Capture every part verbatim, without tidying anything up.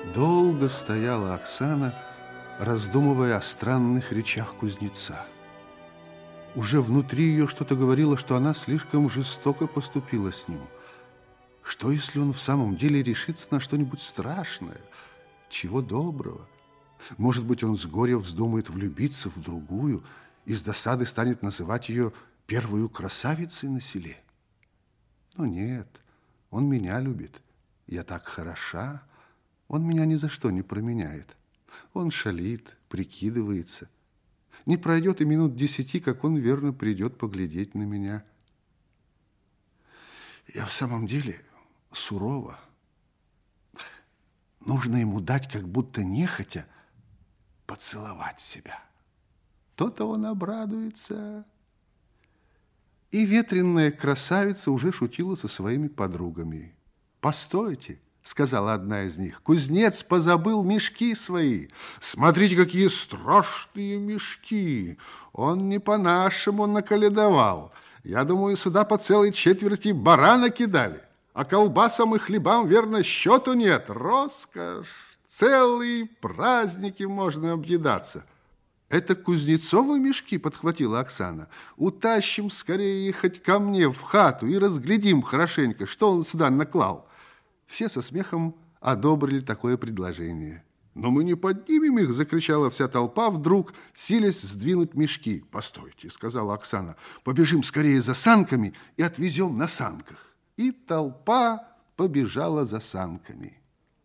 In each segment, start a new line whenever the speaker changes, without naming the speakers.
Долго стояла Оксана, раздумывая о странных речах кузнеца. Уже внутри ее что-то говорило, что она слишком жестоко поступила с ним. Что, если он в самом деле решится на что-нибудь страшное? Чего доброго? Может быть, он с горя вздумает влюбиться в другую и с досады станет называть ее первую красавицей на селе? Но нет, он меня любит. Я так хороша. Он меня ни за что не променяет. Он шалит, прикидывается. Не пройдет и минут десяти, как он верно придет поглядеть на меня. Я в самом деле сурова. Нужно ему дать, как будто нехотя, поцеловать себя. То-то он обрадуется. И ветреная красавица уже шутила со своими подругами. «Постойте», — сказала одна из них, — «кузнец позабыл мешки свои. Смотрите, какие страшные мешки! Он не по-нашему наколедовал. Я думаю, сюда по целой четверти барана кидали. А колбасам и хлебам, верно, счету нет. Роскошь! Целые праздники можно объедаться». «Это Кузнецовы мешки?» — подхватила Оксана. «Утащим скорее хоть ко мне в хату и разглядим хорошенько, что он сюда наклал». Все со смехом одобрили такое предложение. «Но мы не поднимем их!» — закричала вся толпа вдруг, силясь сдвинуть мешки. «Постойте!» — сказала Оксана. «Побежим скорее за санками и отвезем на санках». И толпа побежала за санками.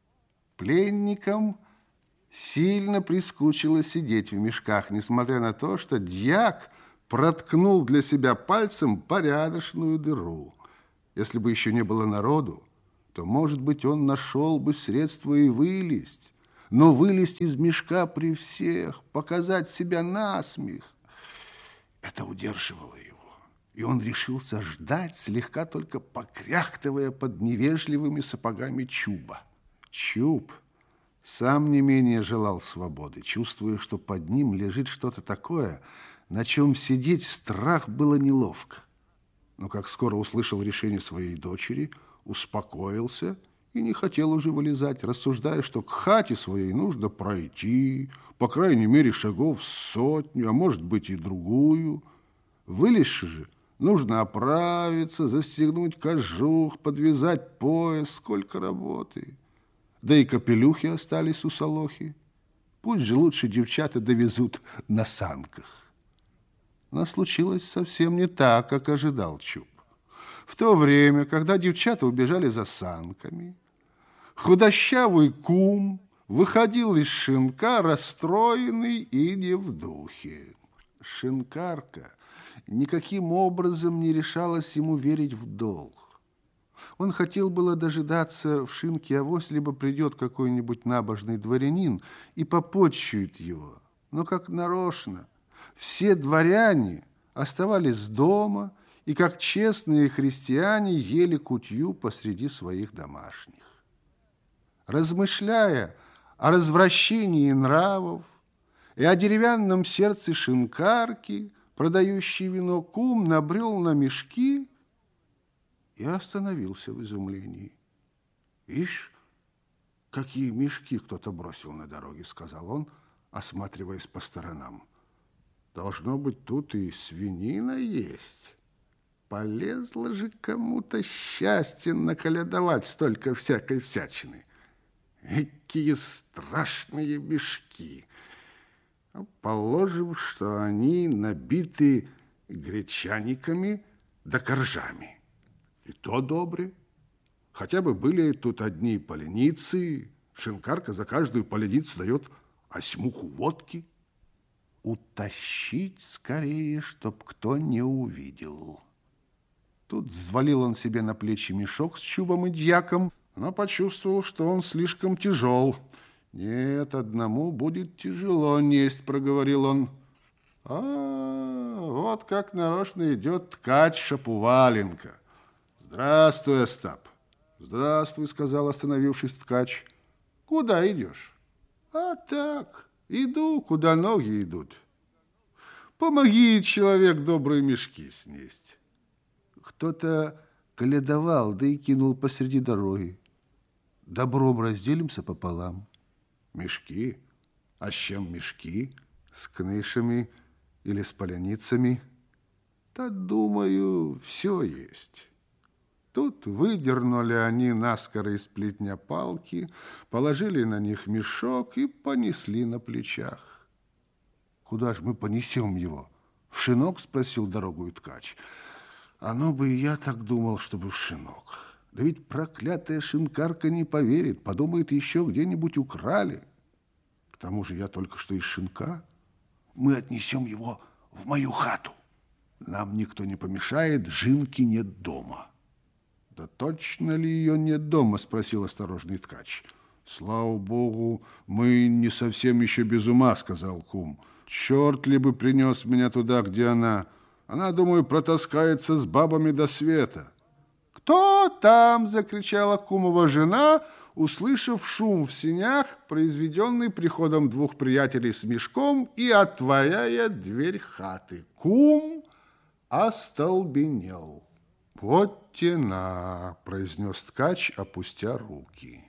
Пленникам сильно прискучило сидеть в мешках, несмотря на то, что дьяк проткнул для себя пальцем порядочную дыру. Если бы еще не было народу, то, может быть, он нашел бы средства и вылезть. Но вылезть из мешка при всех, показать себя насмех, это удерживало его. И он решился ждать, слегка только покряхтывая под невежливыми сапогами Чуба. Чуб сам не менее желал свободы, чувствуя, что под ним лежит что-то такое, на чем сидеть страх было неловко. Но как скоро услышал решение своей дочери, успокоился и не хотел уже вылезать, рассуждая, что к хате своей нужно пройти, по крайней мере, шагов сотню, а может быть и другую. Вылезши же, нужно оправиться, застегнуть кожух, подвязать пояс, сколько работы. Да и капелюхи остались у Солохи. Пусть же лучше девчата довезут на санках. Но случилось совсем не так, как ожидал Чуб. В то время, когда девчата убежали за санками, худощавый кум выходил из шинка, расстроенный и не в духе. Шинкарка никаким образом не решалась ему верить в долг. Он хотел было дожидаться в шинке авось, либо придет какой-нибудь набожный дворянин и попотчует его. Но как нарочно, все дворяне оставались дома и, как честные христиане, ели кутью посреди своих домашних. Размышляя о развращении нравов и о деревянном сердце шинкарки, продающей вино, кум набрел на мешки и остановился в изумлении. «Ишь, какие мешки кто-то бросил на дороге», — сказал он, осматриваясь по сторонам. «Должно быть, тут и свинина есть. Полезло же кому-то счастье наколядовать столько всякой всячины. Какие страшные мешки! Положим, что они набиты гречаниками да коржами. И то добре. Хотя бы были тут одни поленицы, шинкарка за каждую поленицу дает осьмуху водки. Утащить скорее, чтоб кто не увидел». Тут взвалил он себе на плечи мешок с Чубом и дьяком, но почувствовал, что он слишком тяжел. «Нет, одному будет тяжело несть», — проговорил он. «А, вот как нарочно идет ткач Шапуваленко. Здравствуй, Остап». «Здравствуй», — сказал, остановившись ткач. «Куда идешь?» «А так, иду, куда ноги идут. Помоги, человек, добрые мешки снесть». Кто-то колядовал, да и кинул посреди дороги. добром разделимся пополам. Мешки? А с чем мешки? С кнышами или с поляницами? Да, думаю, все есть. Тут выдернули они наскоро из плетня палки, положили на них мешок и понесли на плечах. Куда ж мы понесем его? В шинок? Спросил дорогую ткач. Оно бы и я так думал, чтобы в шинок. Да ведь проклятая шинкарка не поверит, подумает, еще где-нибудь украли. К тому же я только что из шинка. Мы отнесем его в мою хату. Нам никто не помешает, Жинки нет дома. Да точно ли ее нет дома? Спросил осторожный ткач. Слава богу, мы не совсем еще без ума, сказал кум. Черт ли бы принес меня туда, где она. Она, думаю, протаскается с бабами до света. «Кто там?» – закричала кумова жена, услышав шум в сенях, произведенный приходом двух приятелей с мешком и отворяя дверь хаты. Кум остолбенел. «Вот тена!» – произнес ткач, опустя руки.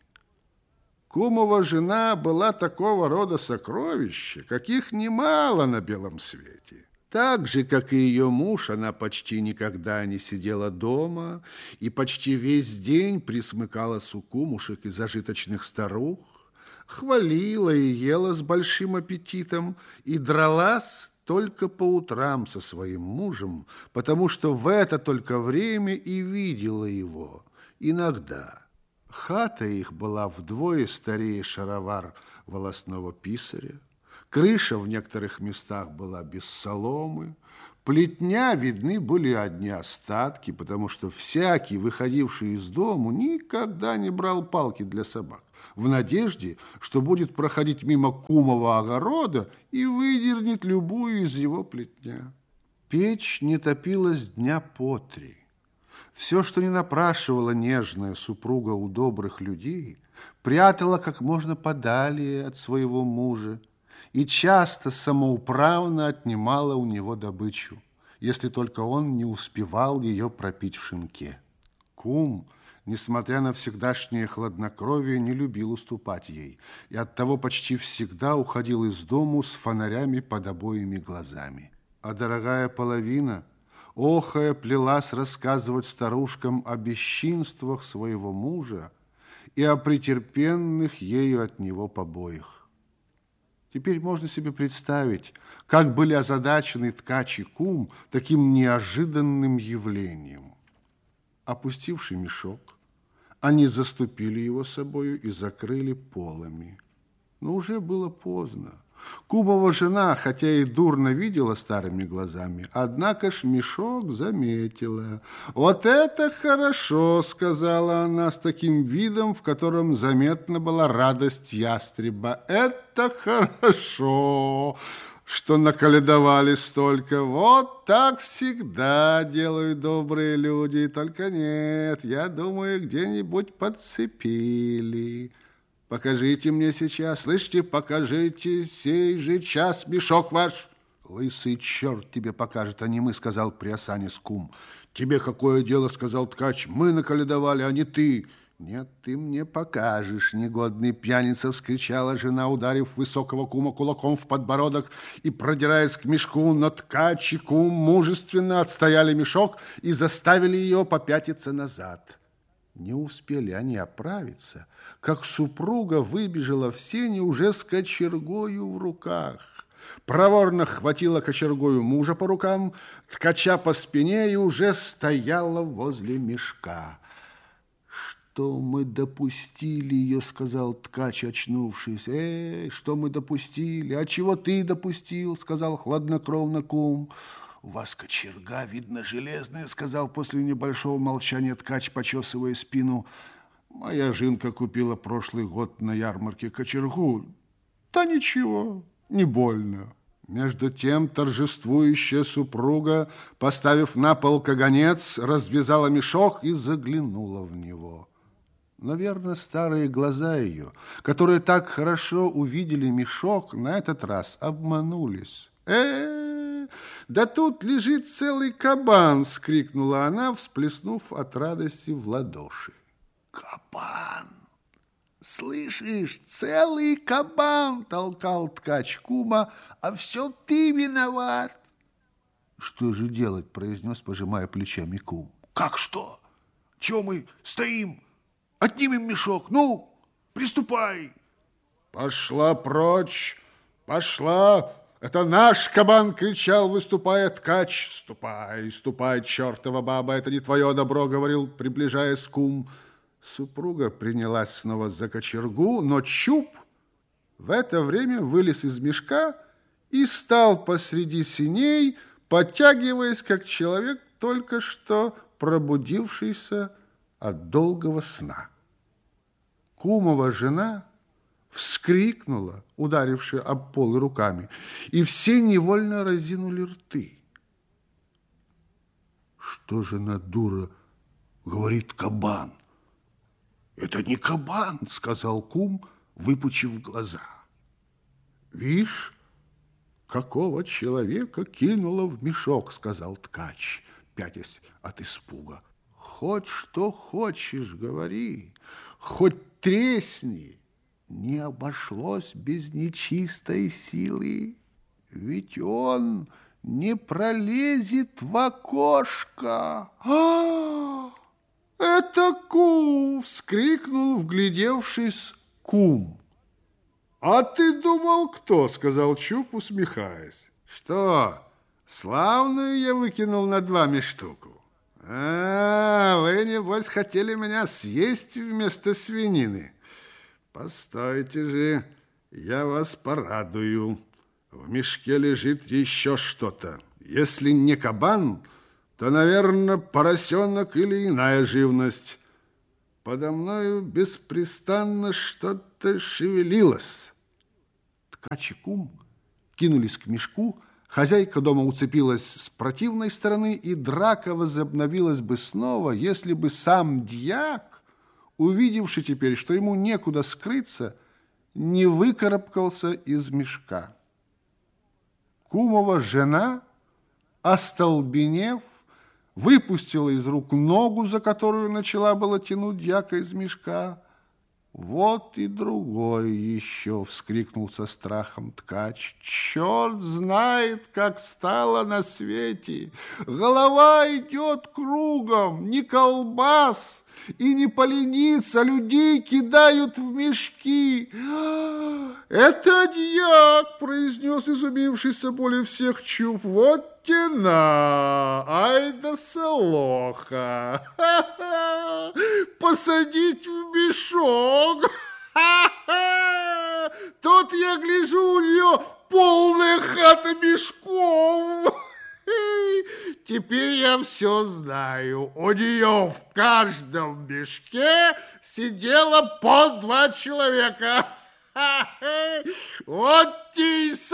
Кумова жена была такого рода сокровища, каких немало на белом свете. Так же, как и ее муж, она почти никогда не сидела дома и почти весь день присмыкалась у кумушек и зажиточных старух, хвалила и ела с большим аппетитом и дралась только по утрам со своим мужем, потому что в это только время и видела его иногда. Хата их была вдвое старее шаровар волосного писаря. Крыша в некоторых местах была без соломы, плетня видны были одни остатки, потому что всякий, выходивший из дому, никогда не брал палки для собак, в надежде, что будет проходить мимо кумова огорода и выдернет любую из его плетня. Печь не топилась дня по три. Все, что не напрашивала нежная супруга у добрых людей, прятала как можно подалее от своего мужа, и часто самоуправно отнимала у него добычу, если только он не успевал ее пропить в шинке. Кум, несмотря на всегдашнее хладнокровие, не любил уступать ей, и оттого почти всегда уходил из дому с фонарями под обоими глазами. А дорогая половина, охая, плелась рассказывать старушкам о бесчинствах своего мужа и о претерпенных ею от него побоях. Теперь можно себе представить, как были озадачены ткач и кум таким неожиданным явлением. Опустивший мешок, они заступили его собою и закрыли полами. Но уже было поздно. Кумова жена, хотя и дурно видела старыми глазами, однако ж мешок заметила. «Вот это хорошо!» — сказала она с таким видом, в котором заметна была радость ястреба. «Это хорошо, что наколедовали столько. Вот так всегда делают добрые люди. Только нет, я думаю, где-нибудь подцепили». «Покажите мне сейчас, слышите, покажите сей же час мешок ваш». «Лысый черт тебе покажет, а не мы», — сказал приосанец кум. «Тебе какое дело?» — сказал ткач. «Мы наколедовали, а не ты». «Нет, ты мне покажешь, негодный пьяница!» — вскричала жена, ударив высокого кума кулаком в подбородок и продираясь к мешку, но ткач и кум мужественно отстояли мешок и заставили ее попятиться назад. Не успели они оправиться, как супруга выбежала в сени уже с кочергою в руках. Проворно хватила кочергою мужа по рукам, ткача по спине и уже стояла возле мешка. «Что мы допустили ее?» — сказал ткач, очнувшись. «Эй, что мы допустили? А чего ты допустил?» — сказал хладнокровно кум. «У вас кочерга, видно, железная», — сказал после небольшого молчания ткач, почесывая спину. «Моя жинка купила прошлый год на ярмарке кочергу. Да ничего, не больно». Между тем торжествующая супруга, поставив на пол каганец, развязала мешок и заглянула в него. Наверное, старые глаза ее, которые так хорошо увидели мешок, на этот раз обманулись. «Э-э-э, да тут лежит целый кабан!» — вскрикнула она, всплеснув от радости в ладоши. «Кабан!
Слышишь, целый кабан толкал ткач кума, а все ты виноват.
Что же делать, произнес, пожимая плечами кум.
Как что? Чего мы стоим? Отнимем мешок. Ну, приступай.
Пошла прочь, пошла. Это наш кабан, кричал, выступая ткач. Ступай, ступай, чертова баба, это не твое добро, говорил, приближаясь кум. Супруга принялась снова за кочергу, но Чуб в это время вылез из мешка и стал посреди сеней, подтягиваясь, как человек, только что пробудившийся от долгого сна. Кумова жена вскрикнула, ударившая об пол руками, и все невольно разинули рты.
Что же на дура говорит кабан? Это не кабан, сказал кум, выпучив глаза.
Вишь, какого человека кинула в мешок, сказал ткач, пятясь от испуга. Хоть что хочешь, говори, хоть тресни, не обошлось без нечистой силы, ведь он не пролезет в окошко. А-а-а! Это кум! Вскрикнул, вглядевшись, кум. А ты думал, кто? Сказал Чуб, усмехаясь. Что, славную я выкинул над вами штуку? А, вы, небось, хотели меня съесть вместо свинины. Постойте же, я вас порадую. В мешке лежит еще что-то. Если не кабан, то, наверное, поросенок или иная живность. Подо мною беспрестанно что-то шевелилось. Ткач и кум кинулись к мешку, хозяйка дома уцепилась с противной стороны, и драка возобновилась бы снова, если бы сам дьяк, увидевший теперь, что ему некуда скрыться, не выкарабкался из мешка. Кумова жена, остолбенев, выпустила из рук ногу, за которую начала было тянуть дьяка из мешка. Вот и другой еще, вскрикнул со страхом ткач. Черт знает, как стало на свете. Голова идет кругом, ни колбас и не поленица, людей кидают в мешки. Это дьяк, произнес изумившийся более всех Чуб. Вот тена, ай да солоха. Посадить в мешок. Тут я гляжу, у нее полная хата мешков. Теперь я все знаю. У нее в каждом мешке сидело по два человека. Вот те